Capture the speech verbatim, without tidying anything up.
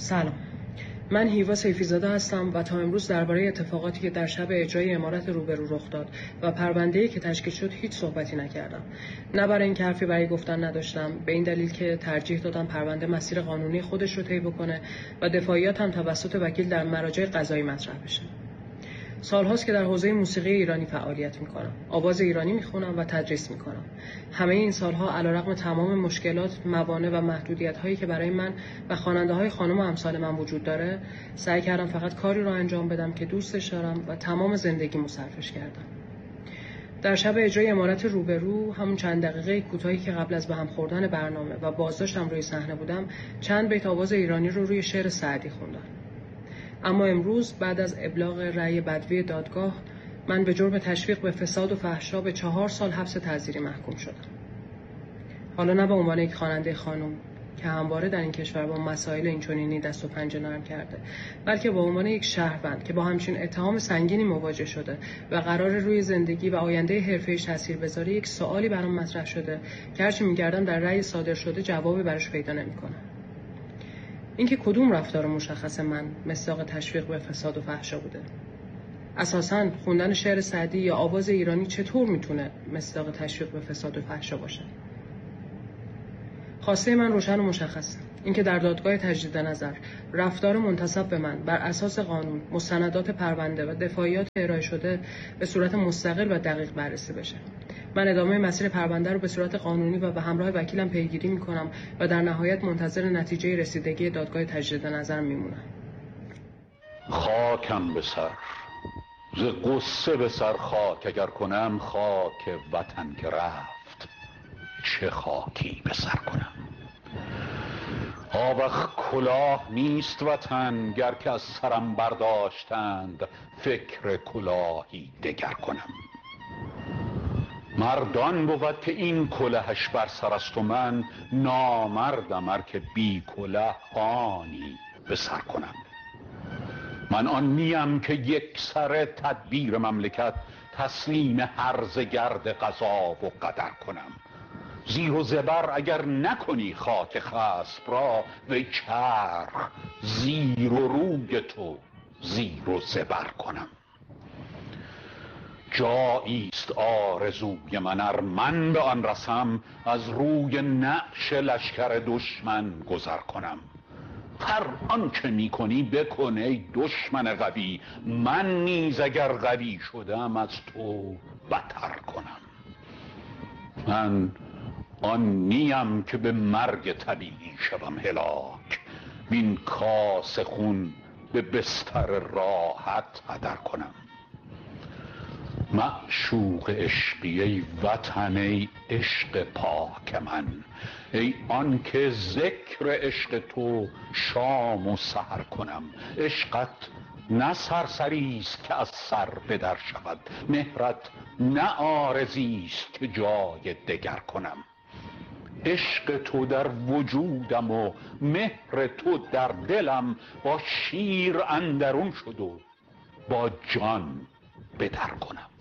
سلام، من هیوا سیفی‌زاده هستم و تا امروز درباره اتفاقاتی که در شب اجرای امارت روبرو رخ داد و پرونده‌ای که تشکیل شد هیچ صحبتی نکردم. نه برای اینکه حرفی برای گفتن نداشتم، به این دلیل که ترجیح دادم پرونده مسیر قانونی خودش رو طی بکنه و دفاعیات هم توسط وکیل در مراجع قضایی مطرح بشه. سالهاست که در حوزه موسیقی ایرانی فعالیت میکنم. آواز ایرانی میخونم و تدریس میکنم. همه این سالها علیرغم تمام مشکلات، موانع و محدودیت‌هایی که برای من و خواننده‌های خانم و امثال من وجود داره، سعی کردم فقط کاری رو انجام بدم که دوستش دارم و تمام زندگیمو صرفش کردم. در شب اجرای امارت روبرو، همون چند دقیقه کوتاهی که قبل از به هم خوردن برنامه و بازداشتم روی صحنه بودم، چند بیت آواز ایرانی رو روی شعر سعدی خوندم. اما امروز بعد از ابلاغ رأی بدوی دادگاه، من به جرم تشویق به فساد و فحشا به چهار سال حبس تعزیری محکوم شدم. حالا نه به عنوان یک خواننده خانم که همواره در این کشور با مسائل اینچنینی دست و پنجه نرم کرده، بلکه به عنوان یک شهروند که با همچین اتهام سنگینی مواجه شده و قرار روی زندگی و آینده حرفه‌ایش تاثیر بذاره، یک سوالی برام مطرح شده که هرچی می‌گردم در رأی صادر شده جوابی براش پیدا نمی‌کنم. اینکه کدوم رفتار مشخص من مصداق تشویق به فساد و فحشا بوده؟ اساساً خوندن شعر سعدی یا آواز ایرانی چطور میتونه مصداق تشویق به فساد و فحشا باشه؟ خواسته من روشن و مشخصه. اینکه در دادگاه تجدید نظر رفتار منتسب به من بر اساس قانون، مستندات پرونده و دفاعیات ارائه شده به صورت مستقل و دقیق بررسی بشه. من ادامه مسیر پرونده رو به صورت قانونی و به همراه وکیلم پیگیری میکنم و در نهایت منتظر نتیجه رسیدگی دادگاه تجدید نظر میمونم. خاکم به سر، ز قصه به سر خاک اگر کنم، خاک وطن که رفت چه خاکی به سر کنم. آوخ کلاه نیست وطن، گر که از سرم برداشتند فکر کلاهی دگر کنم. مردان بود که این کلهش بر سر است و من نامردم ار که بی کله آنی به سر کنم. من آن نیم که یک سر تدبیر مملکت تسلیم هرزه گرد قضا و قدر کنم. زیر و زبر اگر نکنی خاک خصم را، وی چرخ زیر و روی تو زیر و زبر کنم. جاییست آرزوی من ار من به آن رسم، از روی نعش لشکر دشمن گذر کنم. هر آن که می کنی بکن ای دشمن قوی، من نیز اگر قوی شدم از تو بتر کنم. من آن نیم که به مرگ طبیعی شوم هلاک، وین کاس خون به بستر راحت هدر کنم. معشوق عشقی ای وطن، ای عشق پاک من، ای آن که ذکر عشق تو شام و سحر کنم. عشقت نه سرسریست که از سر بدر شود، مهرت نه عارضیست که جای دگر کنم. عشق تو در وجودم و مهر تو در دلم، با شیر اندرون شد و با جان بدر کنم.